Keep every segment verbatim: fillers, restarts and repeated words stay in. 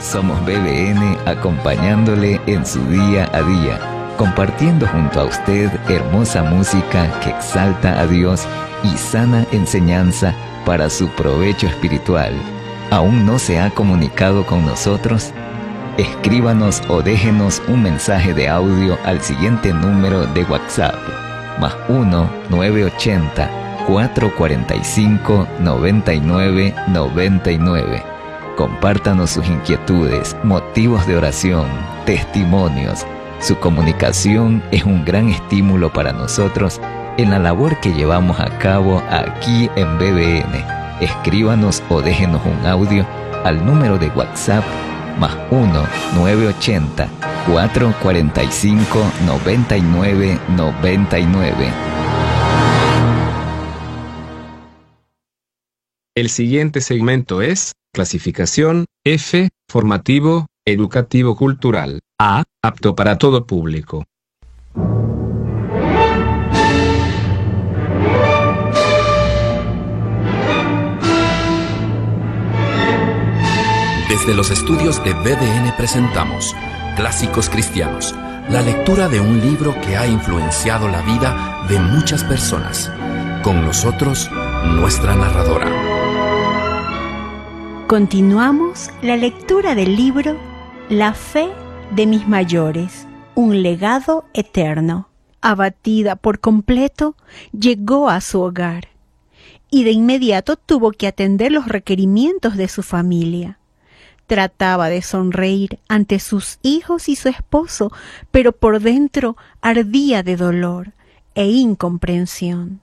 Somos B B N acompañándole en su día a día, compartiendo junto a usted hermosa música que exalta a Dios y sana enseñanza para su provecho espiritual. ¿Aún no se ha comunicado con nosotros? Escríbanos o déjenos un mensaje de audio al siguiente número de WhatsApp, más uno nueve ochenta, cuatrocientos cuarenta y cinco, noventa y nueve noventa y nueve. Compártanos sus inquietudes, motivos de oración, testimonios. Su comunicación es un gran estímulo para nosotros en la labor que llevamos a cabo aquí en B B N. Escríbanos o déjenos un audio al número de WhatsApp más uno nueve ochenta, cuatrocientos cuarenta y cinco, noventa y nueve noventa y nueve. El siguiente segmento es clasificación F, formativo, educativo cultural. A, apto para todo público. Desde los estudios de B D N presentamos Clásicos Cristianos, la lectura de un libro que ha influenciado la vida de muchas personas. Con nosotros, nuestra narradora. Continuamos la lectura del libro La fe de mis mayores, un legado eterno. Abatida por completo, llegó a su hogar y de inmediato tuvo que atender los requerimientos de su familia. Trataba de sonreír ante sus hijos y su esposo, pero por dentro ardía de dolor e incomprensión.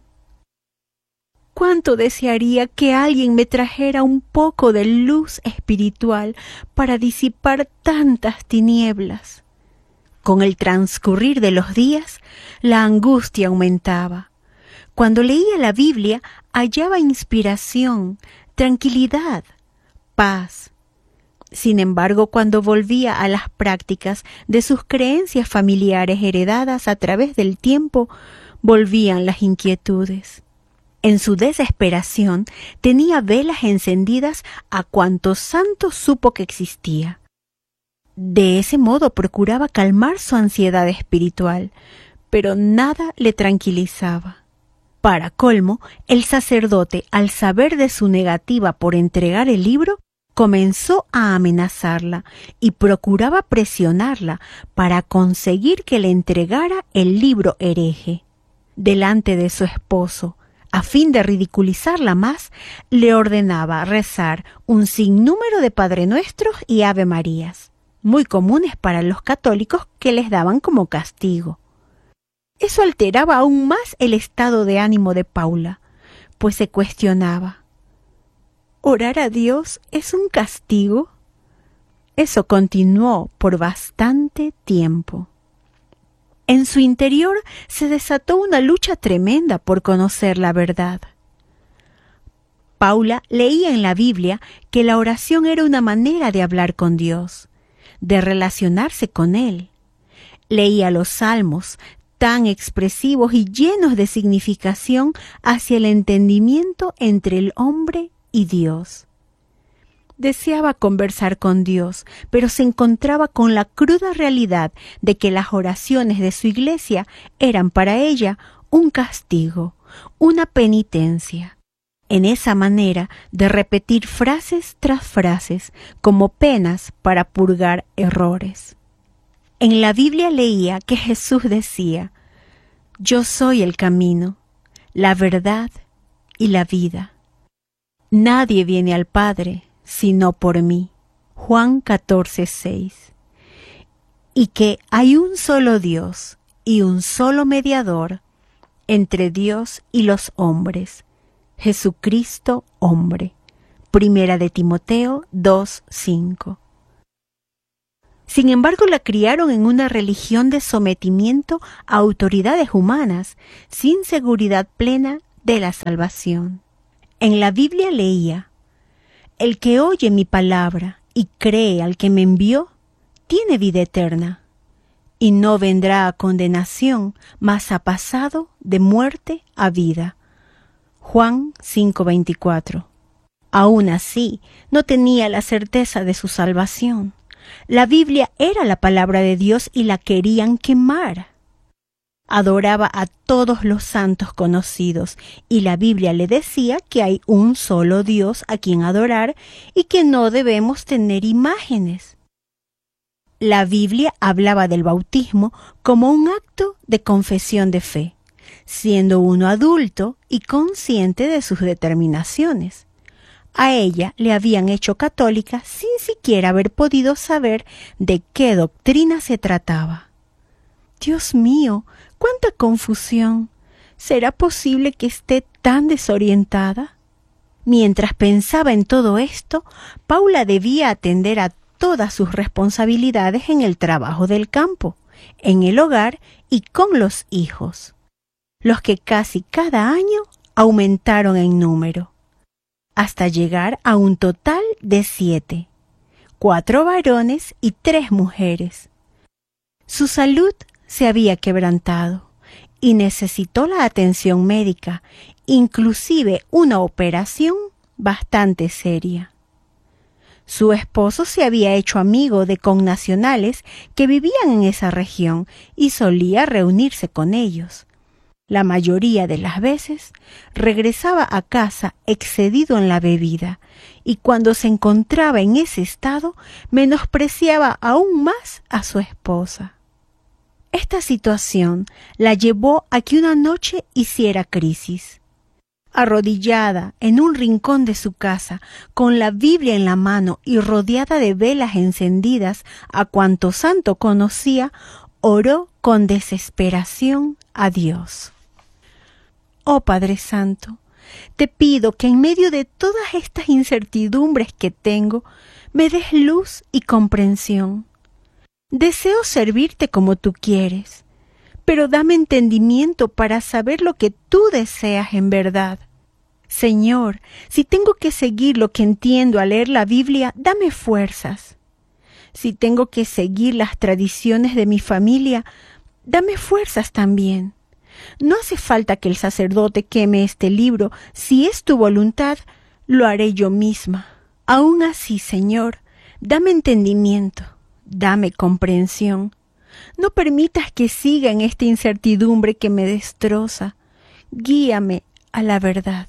Cuánto desearía que alguien me trajera un poco de luz espiritual para disipar tantas tinieblas. Con el transcurrir de los días, la angustia aumentaba. Cuando leía la Biblia, hallaba inspiración, tranquilidad, paz. Sin embargo, cuando volvía a las prácticas de sus creencias familiares heredadas a través del tiempo, volvían las inquietudes. En su desesperación, tenía velas encendidas a cuantos santos supo que existía. De ese modo procuraba calmar su ansiedad espiritual, pero nada le tranquilizaba. Para colmo, el sacerdote, al saber de su negativa por entregar el libro, comenzó a amenazarla y procuraba presionarla para conseguir que le entregara el libro hereje. Delante de su esposo, a fin de ridiculizarla más, le ordenaba rezar un sinnúmero de Padre Nuestros y Ave Marías, muy comunes para los católicos que les daban como castigo. Eso alteraba aún más el estado de ánimo de Paula, pues se cuestionaba: ¿orar a Dios es un castigo? Eso continuó por bastante tiempo. En su interior se desató una lucha tremenda por conocer la verdad. Paula leía en la Biblia que la oración era una manera de hablar con Dios, de relacionarse con Él. Leía los salmos, tan expresivos y llenos de significación hacia el entendimiento entre el hombre y Dios. Deseaba conversar con Dios, pero se encontraba con la cruda realidad de que las oraciones de su iglesia eran para ella un castigo, una penitencia. En esa manera de repetir frases tras frases como penas para purgar errores. En la Biblia leía que Jesús decía: «Yo soy el camino, la verdad y la vida. Nadie viene al Padre sino por mí». Juan catorce, seis. Y que hay un solo Dios y un solo mediador entre Dios y los hombres, Jesucristo hombre. Primera de Timoteo dos, cinco. Sin embargo, la criaron en una religión de sometimiento a autoridades humanas, sin seguridad plena de la salvación. En la Biblia leía: «El que oye mi palabra y cree al que me envió, tiene vida eterna, y no vendrá a condenación, mas ha pasado de muerte a vida». Juan cinco, veinticuatro. Aún así, no tenía la certeza de su salvación. La Biblia era la palabra de Dios y la querían quemar. Adoraba a todos los santos conocidos y la Biblia le decía que hay un solo Dios a quien adorar y que no debemos tener imágenes. La Biblia hablaba del bautismo como un acto de confesión de fe, siendo uno adulto y consciente de sus determinaciones. A ella le habían hecho católica sin siquiera haber podido saber de qué doctrina se trataba. Dios mío, ¡cuánta confusión! ¿Será posible que esté tan desorientada? Mientras pensaba en todo esto, Paula debía atender a todas sus responsabilidades en el trabajo del campo, en el hogar y con los hijos, los que casi cada año aumentaron en número, hasta llegar a un total de siete, cuatro varones y tres mujeres. Su salud se había quebrantado y necesitó la atención médica, inclusive una operación bastante seria. Su esposo se había hecho amigo de connacionales que vivían en esa región y solía reunirse con ellos. La mayoría de las veces regresaba a casa excedido en la bebida y cuando se encontraba en ese estado menospreciaba aún más a su esposa. Esta situación la llevó a que una noche hiciera crisis. Arrodillada en un rincón de su casa, con la Biblia en la mano y rodeada de velas encendidas a cuanto santo conocía, oró con desesperación a Dios. Oh Padre Santo, te pido que en medio de todas estas incertidumbres que tengo, me des luz y comprensión. Deseo servirte como tú quieres, pero dame entendimiento para saber lo que tú deseas en verdad. Señor, si tengo que seguir lo que entiendo al leer la Biblia, dame fuerzas. Si tengo que seguir las tradiciones de mi familia, dame fuerzas también. No hace falta que el sacerdote queme este libro. Si es tu voluntad, lo haré yo misma. Aún así, Señor, dame entendimiento. Dame comprensión. No permitas que siga en esta incertidumbre que me destroza. Guíame a la verdad.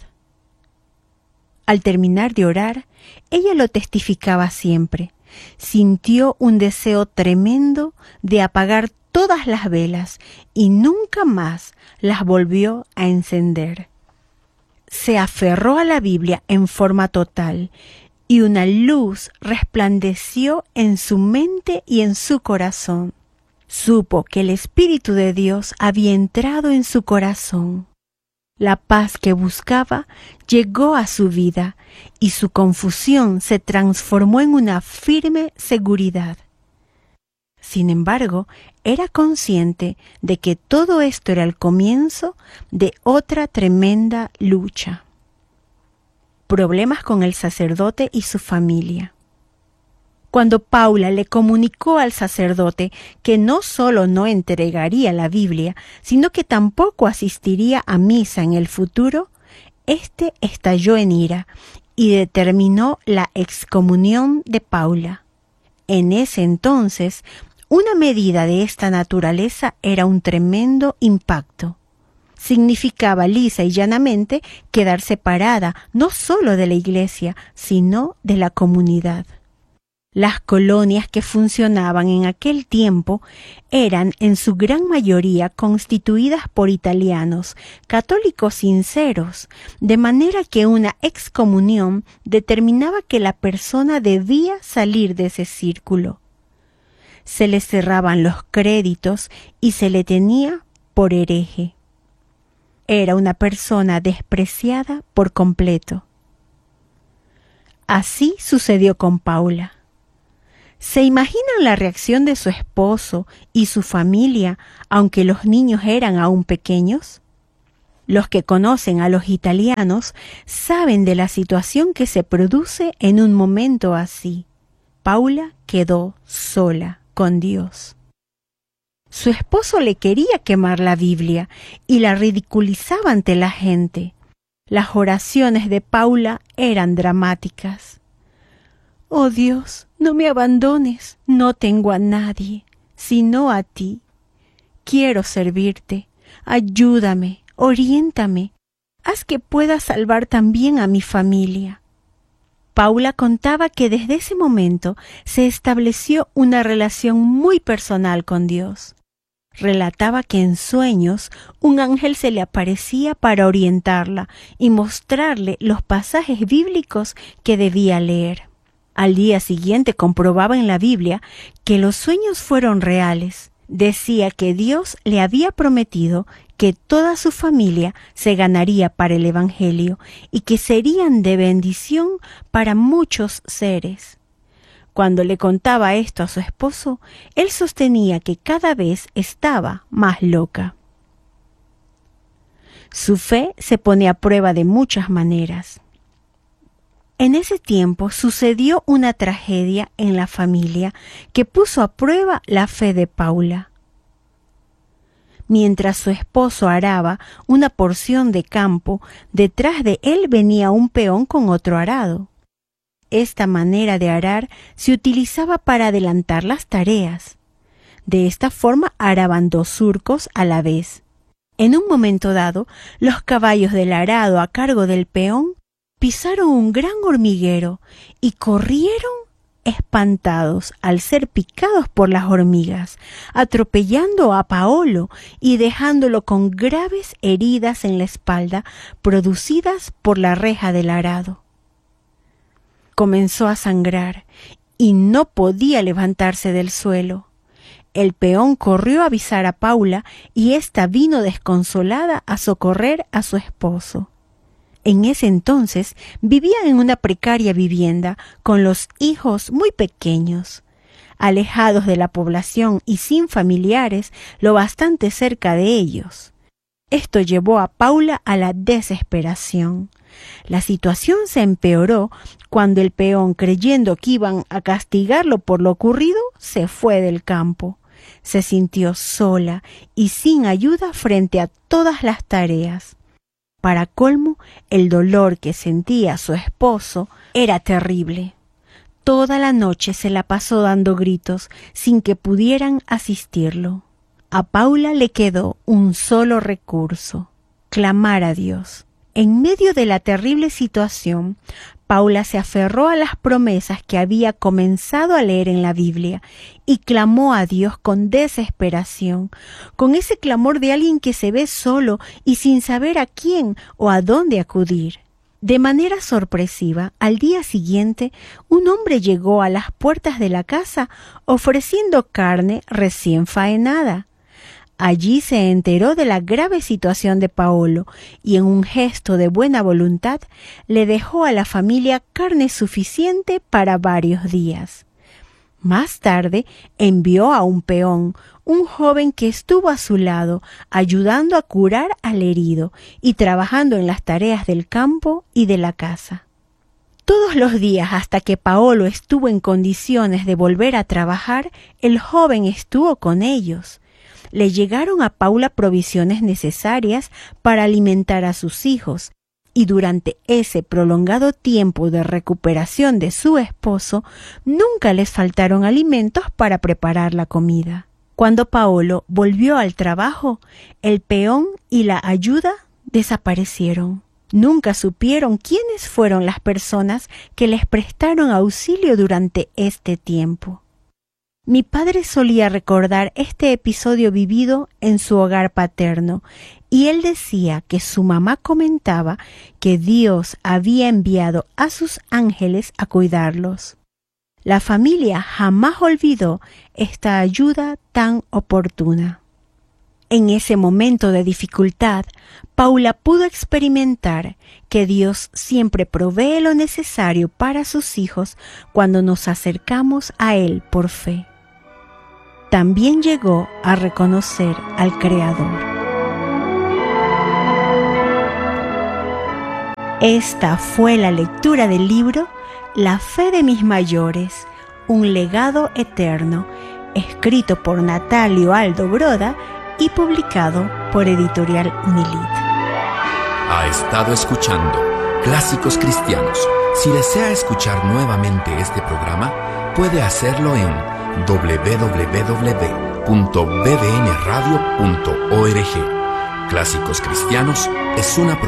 Al terminar de orar, ella lo testificaba siempre. Sintió un deseo tremendo de apagar todas las velas y nunca más las volvió a encender. Se aferró a la Biblia en forma total y una luz resplandeció en su mente y en su corazón. Supo que el Espíritu de Dios había entrado en su corazón. La paz que buscaba llegó a su vida y su confusión se transformó en una firme seguridad. Sin embargo, era consciente de que todo esto era el comienzo de otra tremenda lucha. Problemas con el sacerdote y su familia. Cuando Paula le comunicó al sacerdote que no solo no entregaría la Biblia, sino que tampoco asistiría a misa en el futuro, éste estalló en ira y determinó la excomunión de Paula. En ese entonces, una medida de esta naturaleza era un tremendo impacto. Significaba lisa y llanamente quedar separada no solo de la iglesia, sino de la comunidad. Las colonias que funcionaban en aquel tiempo eran en su gran mayoría constituidas por italianos, católicos sinceros, de manera que una excomunión determinaba que la persona debía salir de ese círculo. Se le cerraban los créditos y se le tenía por hereje. Era una persona despreciada por completo. Así sucedió con Paula. ¿Se imaginan la reacción de su esposo y su familia, aunque los niños eran aún pequeños? Los que conocen a los italianos saben de la situación que se produce en un momento así. Paula quedó sola con Dios. Su esposo le quería quemar la Biblia y la ridiculizaba ante la gente. Las oraciones de Paula eran dramáticas. Oh Dios, no me abandones, no tengo a nadie, sino a ti. Quiero servirte, ayúdame, oriéntame, haz que pueda salvar también a mi familia. Paula contaba que desde ese momento se estableció una relación muy personal con Dios. Relataba que en sueños un ángel se le aparecía para orientarla y mostrarle los pasajes bíblicos que debía leer. Al día siguiente comprobaba en la Biblia que los sueños fueron reales. Decía que Dios le había prometido que toda su familia se ganaría para el Evangelio y que serían de bendición para muchos seres. Cuando le contaba esto a su esposo, él sostenía que cada vez estaba más loca. Su fe se pone a prueba de muchas maneras. En ese tiempo sucedió una tragedia en la familia que puso a prueba la fe de Paula. Mientras su esposo araba una porción de campo, detrás de él venía un peón con otro arado. Esta manera de arar se utilizaba para adelantar las tareas. De esta forma araban dos surcos a la vez. En un momento dado, los caballos del arado a cargo del peón pisaron un gran hormiguero y corrieron espantados al ser picados por las hormigas, atropellando a Paolo y dejándolo con graves heridas en la espalda producidas por la reja del arado. Comenzó a sangrar y no podía levantarse del suelo. El peón corrió a avisar a Paula y ésta vino desconsolada a socorrer a su esposo. En ese entonces vivían en una precaria vivienda con los hijos muy pequeños, alejados de la población y sin familiares lo bastante cerca de ellos. Esto llevó a Paula a la desesperación. La situación se empeoró cuando el peón, creyendo que iban a castigarlo por lo ocurrido, se fue del campo. Se sintió sola y sin ayuda frente a todas las tareas. Para colmo, el dolor que sentía su esposo era terrible. Toda la noche se la pasó dando gritos sin que pudieran asistirlo. A Paula le quedó un solo recurso: clamar a Dios. En medio de la terrible situación, Paula se aferró a las promesas que había comenzado a leer en la Biblia y clamó a Dios con desesperación, con ese clamor de alguien que se ve solo y sin saber a quién o a dónde acudir. De manera sorpresiva, al día siguiente, un hombre llegó a las puertas de la casa ofreciendo carne recién faenada. Allí se enteró de la grave situación de Paolo y en un gesto de buena voluntad le dejó a la familia carne suficiente para varios días. Más tarde envió a un peón, un joven que estuvo a su lado, ayudando a curar al herido y trabajando en las tareas del campo y de la casa. Todos los días hasta que Paolo estuvo en condiciones de volver a trabajar, el joven estuvo con ellos. Le llegaron a Paula provisiones necesarias para alimentar a sus hijos, y durante ese prolongado tiempo de recuperación de su esposo, nunca les faltaron alimentos para preparar la comida. Cuando Paolo volvió al trabajo, el peón y la ayuda desaparecieron. Nunca supieron quiénes fueron las personas que les prestaron auxilio durante este tiempo. Mi padre solía recordar este episodio vivido en su hogar paterno, y él decía que su mamá comentaba que Dios había enviado a sus ángeles a cuidarlos. La familia jamás olvidó esta ayuda tan oportuna. En ese momento de dificultad, Paula pudo experimentar que Dios siempre provee lo necesario para sus hijos cuando nos acercamos a Él por fe. También llegó a reconocer al Creador. Esta fue la lectura del libro La fe de mis mayores, un legado eterno, escrito por Natalio Aldo Broda y publicado por Editorial Unilit. Ha estado escuchando Clásicos Cristianos. Si desea escuchar nuevamente este programa, puede hacerlo en doble u doble u doble u punto b d n radio punto org. Clásicos Cristianos es una